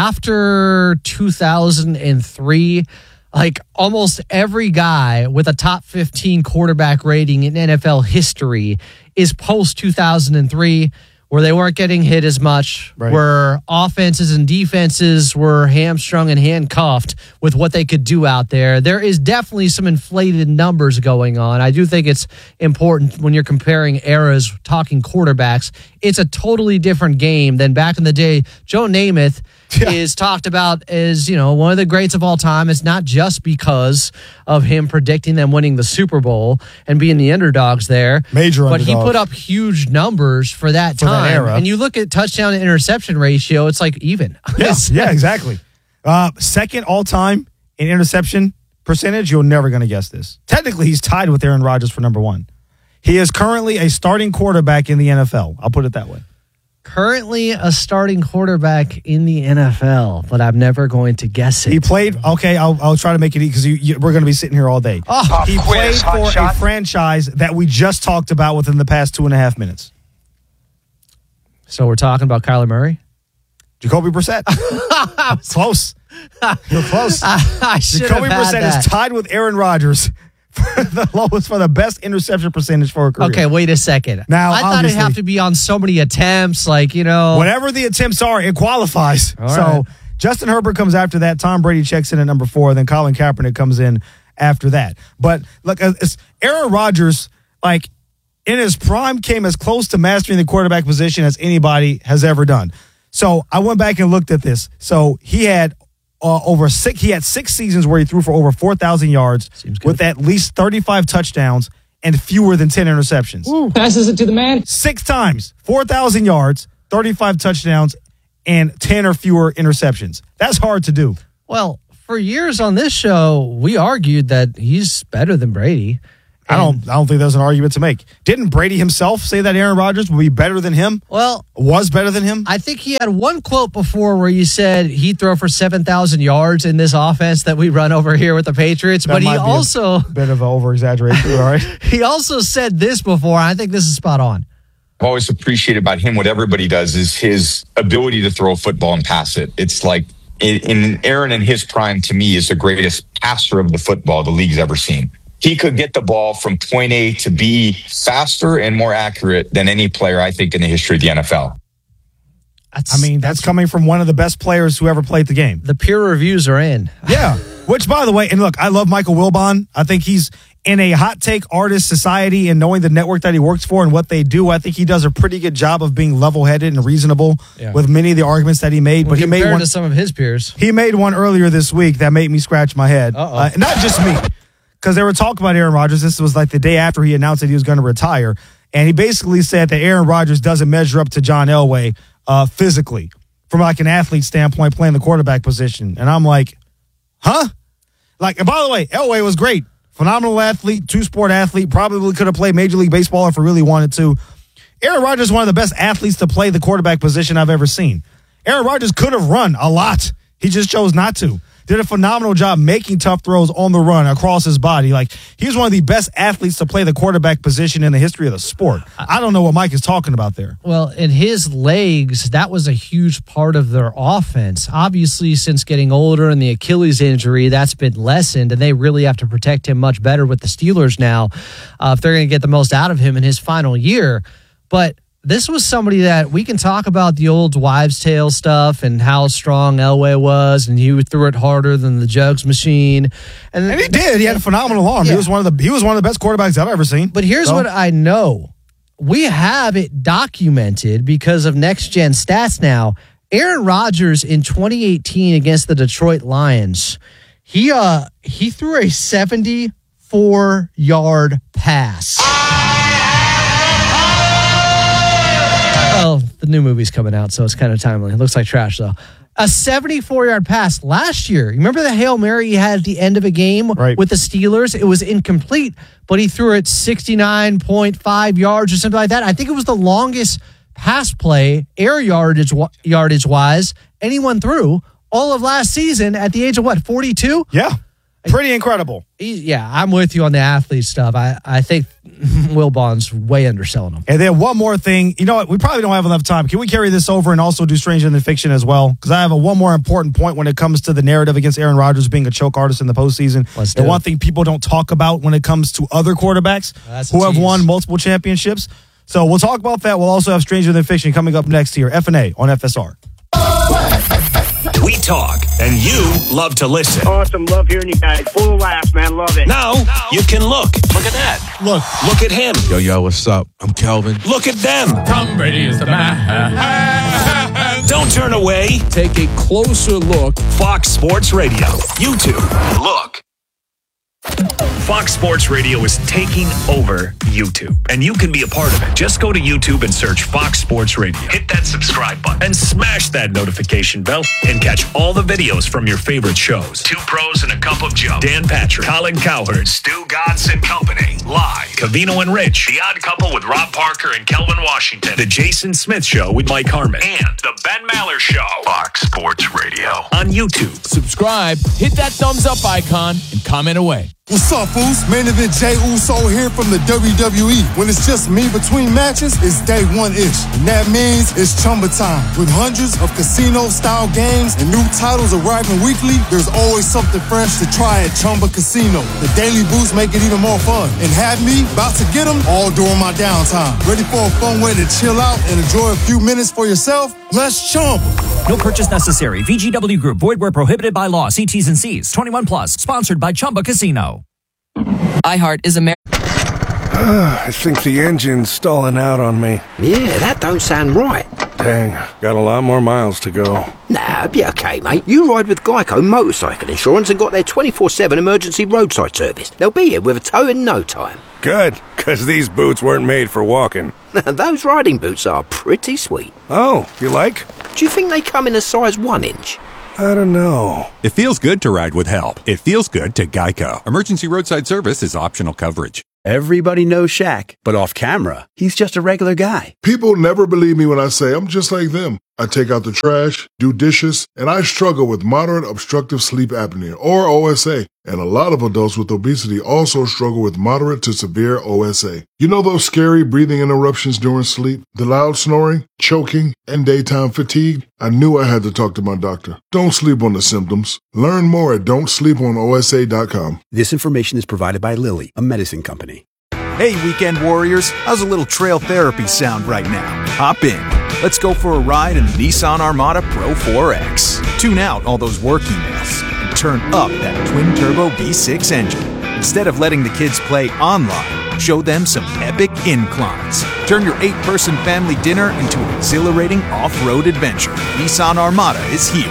after two thousand three, like almost every guy with a top fifteen quarterback rating in N F L history is post two thousand three, where they weren't getting hit as much, Right. where offenses and defenses were hamstrung and handcuffed with what they could do out there. There is definitely some inflated numbers going on. I do think it's important when you're comparing eras, talking quarterbacks. It's a totally different game than back in the day. Joe Namath Yeah. is talked about as, you know, one of the greats of all time. It's not just because of him predicting them winning the Super Bowl and being the underdogs there. Major But he underdogs. put up huge numbers for that For that time. era. And you look at touchdown to interception ratio, it's like even. Yeah, yeah, exactly. Uh, second all time in interception percentage. You're never going to guess this. Technically, he's tied with Aaron Rodgers for number one. He is currently a starting quarterback in the N F L. I'll put it that way. Currently a starting quarterback in the N F L, but I'm never going to guess it. He played, okay, I'll, I'll try to make it easy because you, you, we're going to be sitting here all day. Oh, he quiz, played for shot. a franchise that we just talked about within the past two and a half minutes. So we're talking about Kyler Murray? Jacoby Brissett. Close. You're close. I, I Jacoby Brissett that. is tied with Aaron Rodgers for the lowest, for the best interception percentage for a career. Okay, wait a second. Now, I thought it'd have to be on so many attempts, like, you know. Whatever the attempts are, it qualifies. All so right. Justin Herbert comes after that. Tom Brady checks in at number four. Then Colin Kaepernick comes in after that. But look, it's Aaron Rodgers, like, in his prime, came as close to mastering the quarterback position as anybody has ever done. So I went back and looked at this. So he had uh, over six. He had six seasons where he threw for over four thousand yards with at least thirty-five touchdowns and fewer than ten interceptions. Ooh, passes it to the man. Six times, four thousand yards, thirty-five touchdowns, and ten or fewer interceptions. That's hard to do. Well, for years on this show, we argued that he's better than Brady. I don't. I don't think there's an argument to make. Didn't Brady himself say that Aaron Rodgers would be better than him? Well, was better than him. I think he had one quote before where you said he'd throw for seven thousand yards in this offense that we run over here with the Patriots. That but he might be also a bit of an over exaggeration. All right. He also said this before. I think this is spot on. I've always appreciated about him what everybody does is his ability to throw a football and pass it. It's like in, in Aaron in his prime, to me, is the greatest passer of the football the league's ever seen. He could get the ball from point A to B faster and more accurate than any player, I think, in the history of the N F L. That's, I mean, that's, that's coming from one of the best players who ever played the game. The peer reviews are in. Yeah. Which, by the way, and look, I love Michael Wilbon. I think he's in a hot take artist society and knowing the network that he works for and what they do. I think he does a pretty good job of being level-headed and reasonable yeah. with many of the arguments that he made. Well, but he made one to some of his peers. He made one earlier this week that made me scratch my head. Uh, not just me. Because they were talking about Aaron Rodgers. This was like the day after he announced that he was going to retire. And he basically said that Aaron Rodgers doesn't measure up to John Elway uh, physically from like an athlete standpoint playing the quarterback position. And I'm like, huh? Like, and by the way, Elway was great. Phenomenal athlete, two-sport athlete, probably could have played Major League Baseball if he really wanted to. Aaron Rodgers is one of the best athletes to play the quarterback position I've ever seen. Aaron Rodgers could have run a lot. He just chose not to. Did a phenomenal job making tough throws on the run across his body. Like, he's one of the best athletes to play the quarterback position in the history of the sport. I don't know what Mike is talking about there. Well, in his legs, that was a huge part of their offense. Obviously, since getting older and the Achilles injury, that's been lessened, and they really have to protect him much better with the Steelers now uh, if they're going to get the most out of him in his final year. But this was somebody that we can talk about the old wives' tale stuff and how strong Elway was, and he threw it harder than the jugs machine. And, and he did. He had a phenomenal arm. Yeah. He was one of the he was one of the best quarterbacks I've ever seen. But here's so. what I know. We have it documented because of Next Gen Stats now. Aaron Rodgers in twenty eighteen against the Detroit Lions, he uh he threw a seventy-four yard pass. Oh, the new movie's coming out, so it's kind of timely. It looks like trash, though. A seventy-four yard pass last year. Remember the Hail Mary he had at the end of a game right. with the Steelers? It was incomplete, but he threw it sixty-nine point five yards or something like that. I think it was the longest pass play, air yardage yardage wise, anyone threw all of last season at the age of what, forty-two? Yeah. Pretty incredible. He, yeah, I'm with you on the athlete stuff. I, I think Wilbon's way underselling him. And then one more thing. You know what? We probably don't have enough time. Can we carry this over and also do Stranger Than Fiction as well? Because I have a one more important point when it comes to the narrative against Aaron Rodgers being a choke artist in the postseason. Let's the do one it. thing people don't talk about when it comes to other quarterbacks That's who have tease. won multiple championships. So we'll talk about that. We'll also have Stranger Than Fiction coming up next here. F and A on F S R. We talk, and you love to listen. Awesome. Love hearing you guys. Full of laughs, man. Love it. Now, you can look. Look at that. Look. Look at him. Yo, yo, what's up? I'm Kelvin. Look at them. Tom Brady is the man. Don't turn away. Take a closer look. Fox Sports Radio. YouTube. Look. Fox Sports Radio is taking over YouTube, and you can be a part of it. Just go to YouTube and search Fox Sports Radio. Hit that subscribe button and smash that notification bell and catch all the videos from your favorite shows. Two Pros and a Cup of Joe. Dan Patrick, Colin Cowherd, Stu Godson Company, live. Cavino and Rich, The Odd Couple with Rob Parker and Kelvin Washington. The Jason Smith Show with Mike Harmon. And The Ben Maller Show. Fox Sports Radio. On YouTube. Subscribe, hit that thumbs up icon, and comment away. What's up, fools? Main event Jey Uso here from the W W E. When it's just me between matches, it's day one-ish. And that means it's Chumba time. With hundreds of casino-style games and new titles arriving weekly, there's always something fresh to try at Chumba Casino. The daily boosts make it even more fun. And have me about to get them all during my downtime. Ready for a fun way to chill out and enjoy a few minutes for yourself? Let's Chumba. No purchase necessary. V G W Group. Void where prohibited by law. See T's and C's. twenty-one plus. Sponsored by Chumba Casino. iHeart is America. I think the engine's stalling out on me. Yeah, that don't sound right. Dang, got a lot more miles to go. Nah, be okay, mate. You ride with Geico Motorcycle Insurance and got their twenty-four seven emergency roadside service. They'll be here with a tow in no time. Good, because these boots weren't made for walking. Those riding boots are pretty sweet. Oh, you like? Do you think they come in a size one inch? I don't know. It feels good to ride with help. It feels good to Geico. Emergency roadside service is optional coverage. Everybody knows Shaq, but off camera, he's just a regular guy. People never believe me when I say I'm just like them. I take out the trash, do dishes, and I struggle with moderate obstructive sleep apnea, or O S A. And a lot of adults with obesity also struggle with moderate to severe O S A. You know those scary breathing interruptions during sleep, the loud snoring, choking, and daytime fatigue? I knew I had to talk to my doctor. Don't sleep on the symptoms. Learn more at don't sleep on O S A dot com. This information is provided by Lilly, a medicine company. Hey, weekend warriors, how's a little trail therapy sound right now? Hop in. Let's go for a ride in the Nissan Armada Pro four X. Tune out all those work emails and turn up that twin-turbo V six engine. Instead of letting the kids play online, show them some epic inclines. Turn your eight-person family dinner into an exhilarating off-road adventure. Nissan Armada is here.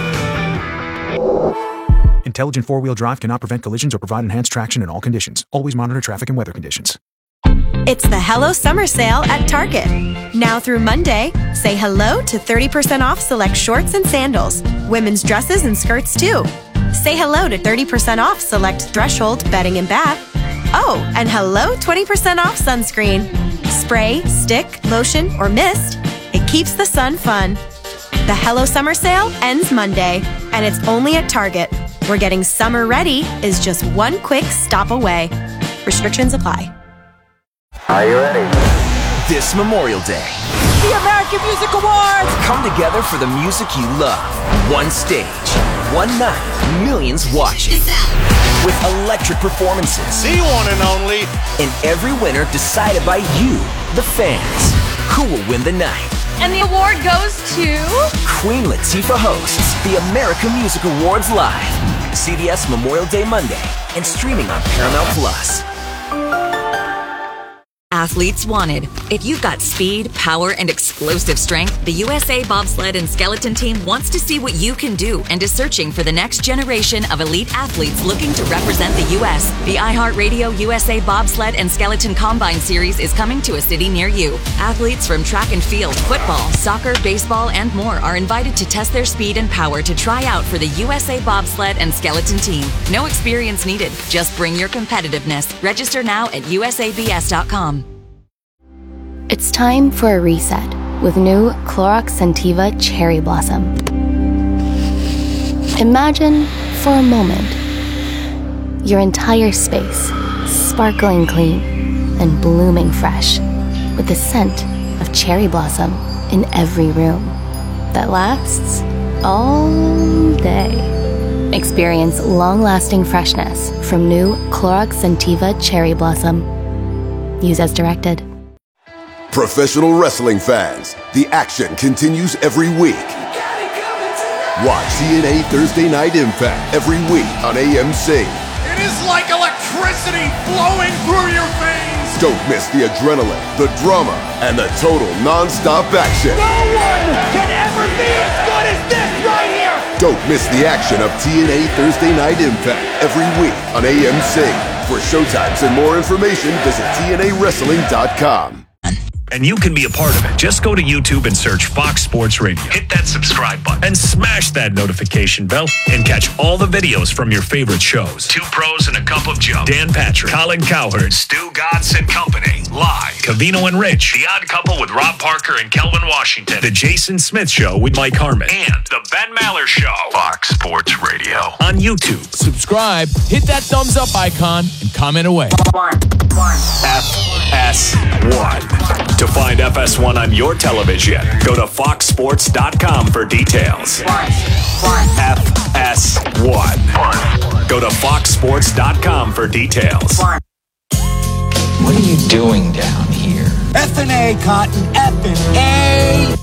Intelligent four-wheel drive cannot prevent collisions or provide enhanced traction in all conditions. Always monitor traffic and weather conditions. It's the Hello Summer Sale at Target. Now through Monday, say hello to thirty percent off select shorts and sandals, women's dresses and skirts too. Say hello to thirty percent off select Threshold bedding and bath. Oh, and hello twenty percent off sunscreen. Spray, stick, lotion, or mist, it keeps the sun fun. The Hello Summer Sale ends Monday, and it's only at Target, where getting summer ready is just one quick stop away. Restrictions apply. Are you ready? This Memorial Day, The American Music Awards! come together for the music you love. One stage, one night, millions watching. With electric performances. The one and only. And every winner decided by you, the fans. Who will win the night? And the award goes to... Queen Latifah hosts the American Music Awards live. C B S Memorial Day Monday and streaming on Paramount Plus. Athletes wanted. If you've got speed, power, and explosive strength, the U S A Bobsled and Skeleton Team wants to see what you can do and is searching for the next generation of elite athletes looking to represent the U S. The iHeartRadio U S A Bobsled and Skeleton Combine Series is coming to a city near you. Athletes from track and field, football, soccer, baseball, and more are invited to test their speed and power to try out for the U S A Bobsled and Skeleton Team. No experience needed. Just bring your competitiveness. Register now at U S A B S dot com. It's time for a reset with new Clorox Scentiva Cherry Blossom. Imagine, for a moment, your entire space sparkling clean and blooming fresh with the scent of cherry blossom in every room that lasts all day. Experience long-lasting freshness from new Clorox Scentiva Cherry Blossom. Use as directed. Professional wrestling fans, the action continues every week. Watch T N A Thursday Night Impact every week on A M C. It is like electricity flowing through your veins. Don't miss the adrenaline, the drama, and the total non-stop action. No one can ever be as good as this right here. Don't miss the action of T N A Thursday Night Impact every week on A M C. For showtimes and more information, visit T N A wrestling dot com. And you can be a part of it. Just go to YouTube and search Fox Sports Radio. Hit that subscribe button and smash that notification bell and catch all the videos from your favorite shows. Two Pros and a Cup of Joe. Dan Patrick, Colin Cowherd, Stu Gatz and Company. Live. Cavino and Rich. The Odd Couple with Rob Parker and Kelvin Washington. The Jason Smith Show with Mike Harmon. And The Ben Maller Show. Fox Sports Radio. On YouTube. Subscribe, hit that thumbs up icon, and comment away. F S one. To find F S one on your television, go to fox sports dot com for details. F S one. Go to fox sports dot com for details. What are you doing down here? F and A, Cotton. F and A.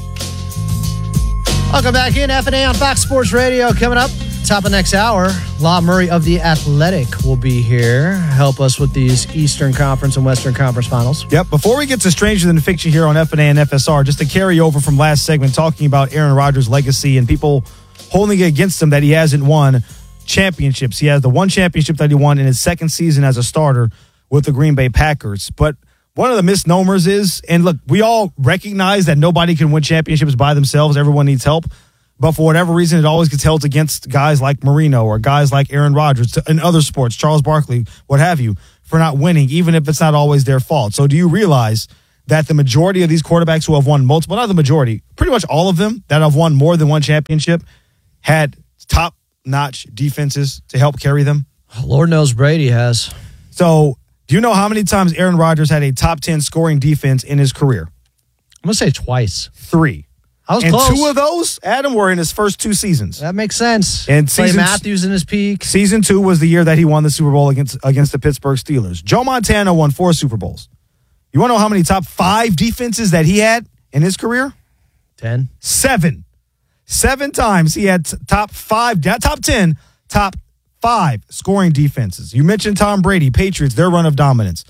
Welcome back in. F and A on Fox Sports Radio. Coming up, top of next hour, Law Murray of The Athletic will be here. Help us with these Eastern Conference and Western Conference finals. Yep. Before we get to Stranger Than Fiction here on F and A and F S R, just to carry over from last segment, talking about Aaron Rodgers' legacy and people holding it against him that he hasn't won championships. He has the one championship that he won in his second season as a starter with the Green Bay Packers. But one of the misnomers is, and look, we all recognize that nobody can win championships by themselves. Everyone needs help. But for whatever reason, it always gets held against guys like Marino or guys like Aaron Rodgers in other sports, Charles Barkley, what have you, for not winning, even if it's not always their fault. So do you realize that the majority of these quarterbacks who have won multiple, not the majority, pretty much all of them that have won more than one championship had top-notch defenses to help carry them? Lord knows Brady has. So do you know how many times Aaron Rodgers had a top ten scoring defense in his career? I'm going to say twice. Three. I was and close. two of those, Adam, were in his first two seasons. That makes sense. And Clay season, Matthews in his peak. Season two was the year that he won the Super Bowl against against the Pittsburgh Steelers. Joe Montana won four Super Bowls. You want to know how many top five defenses that he had in his career? Ten. Seven. Seven times he had top five, not top ten, top five scoring defenses. You mentioned Tom Brady, Patriots, their run of dominance.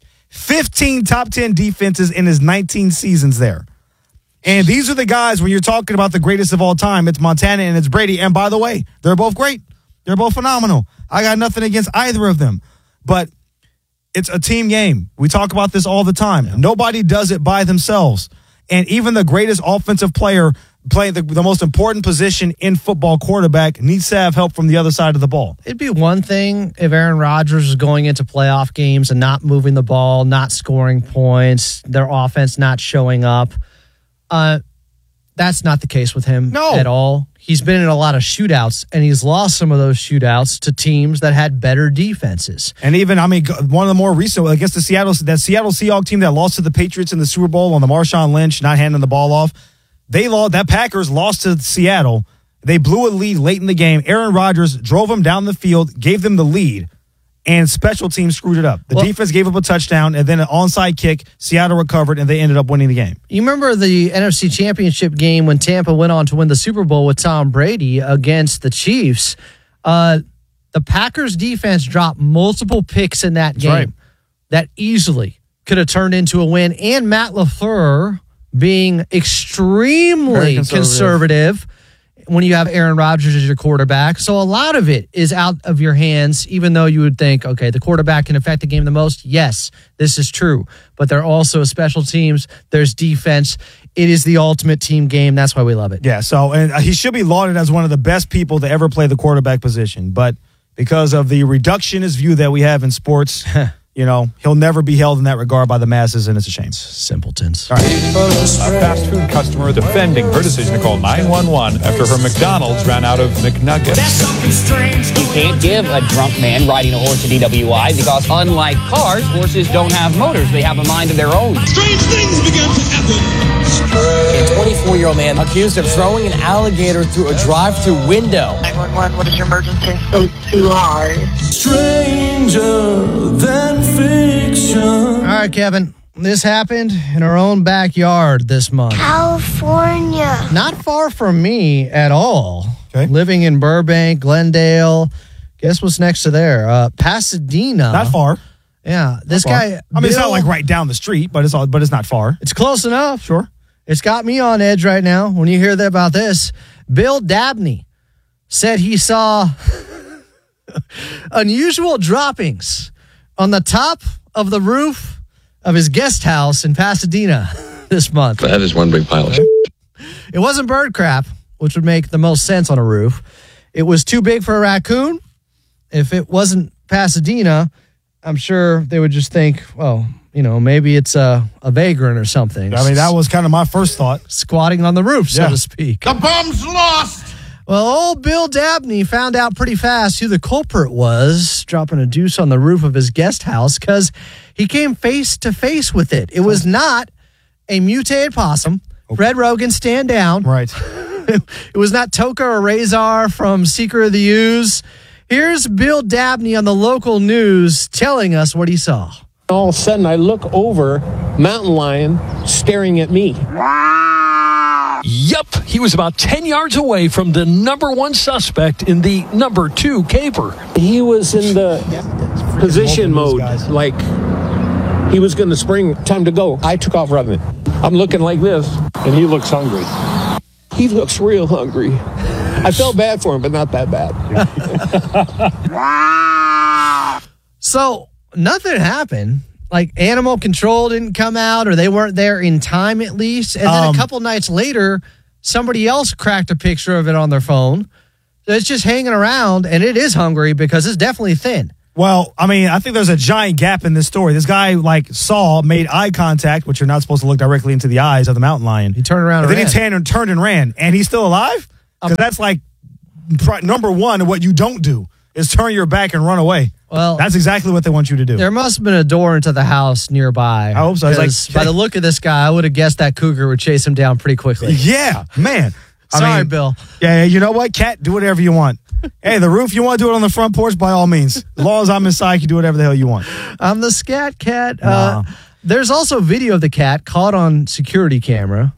fifteen top ten defenses in his nineteen seasons there. And these are the guys, when you're talking about the greatest of all time, it's Montana and it's Brady. And by the way, they're both great. They're both phenomenal. I got nothing against either of them. But it's a team game. We talk about this all the time. Yeah. Nobody does it by themselves. And even the greatest offensive player playing the, the most important position in football, quarterback, needs to have help from the other side of the ball. It'd be one thing if Aaron Rodgers was going into playoff games and not moving the ball, not scoring points, their offense not showing up. Uh, that's not the case with him no. at all. He's been in a lot of shootouts, and he's lost some of those shootouts to teams that had better defenses. And even, I mean, one of the more recent, against the Seattle, that Seattle Seahawks team that lost to the Patriots in the Super Bowl on the Marshawn Lynch not handing the ball off, they lost. That Packers lost to Seattle. They blew a lead late in the game. Aaron Rodgers drove them down the field, gave them the lead, and special teams screwed it up. The well, defense gave up a touchdown, and then an onside kick. Seattle recovered, and they ended up winning the game. You remember the N F C Championship game when Tampa went on to win the Super Bowl with Tom Brady against the Chiefs? Uh, the Packers defense dropped multiple picks in that That's game right. that easily could have turned into a win. And Matt LaFleur being extremely conservative. conservative when you have Aaron Rodgers as your quarterback. So a lot of it is out of your hands, even though you would think, okay, the quarterback can affect the game the most. Yes, this is true. But there are also special teams. There's defense. It is the ultimate team game. That's why we love it. Yeah, so and he should be lauded as one of the best people to ever play the quarterback position. But because of the reductionist view that we have in sports, you know, he'll never be held in that regard by the masses, and it's a shame. Simpletons. All right. A fast food customer defending her decision to call nine one one after her McDonald's ran out of McNuggets. You can't give a drunk man riding a horse a D W I because, unlike cars, horses don't have motors. They have a mind of their own. Strange things began to happen. A twenty-four-year-old man accused of throwing an alligator through a drive-through window. nine one one, what is your emergency? It's too hard. Stranger than fiction. All right, Kevin. This happened in our own backyard this month. California. Not far from me at all. Okay. Living in Burbank, Glendale. Guess what's next to there? Uh, Pasadena. Not far. Yeah. This Not far. guy. I mean, Bill, it's not like right down the street, but it's all, but it's not far. It's close enough. Sure. It's got me on edge right now when you hear that about this. Bill Dabney said he saw unusual droppings on the top of the roof of his guest house in Pasadena this month. That is one big pile of shit. It wasn't bird crap, which would make the most sense on a roof. It was too big for a raccoon. If it wasn't Pasadena, I'm sure they would just think, well, you know, maybe it's a, a vagrant or something. I mean, that was kind of my first thought. Squatting on the roof, so Yeah. to speak. The bum's lost. Well, old Bill Dabney found out pretty fast who the culprit was, dropping a deuce on the roof of his guest house because he came face to face with it. It was not a mutated possum. Fred Rogan, stand down. Right. It was not Toka or Razor from Secret of the Ooze. Here's Bill Dabney on the local news telling us what he saw. All of a sudden, I look over, mountain lion staring at me. Yup, he was about ten yards away from the number one suspect in the number two caper. He was in the position mode, like he was going to spring. Time to go. I took off running. I'm looking like this, and he looks hungry. He looks real hungry. I felt bad for him, but not that bad. So nothing happened. Like animal control didn't come out, or they weren't there in time at least. And then Um, a couple nights later, somebody else cracked a picture of it on their phone. So it's just hanging around, and it is hungry because it's definitely thin. Well, I mean, I think there's a giant gap in this story. This guy, like, saw, made eye contact, which you're not supposed to look directly into the eyes of the mountain lion. He turned around and and then ran. he turned, turned and ran. And he's still alive? Because that's like pr- number one, what you don't do is turn your back and run away. Well, that's exactly what they want you to do. There must have been a door into the house nearby. I hope so. I was like, 'Cause by the look of this guy, I would have guessed that cougar would chase him down pretty quickly. Yeah, man. I Sorry, mean, Bill. Yeah, you know what, Cat? Do whatever you want. Hey, the roof, you want to do it on the front porch? By all means. As long as I'm inside, you can do whatever the hell you want. I'm the scat cat. Nah. Uh, there's also video of the cat caught on security camera.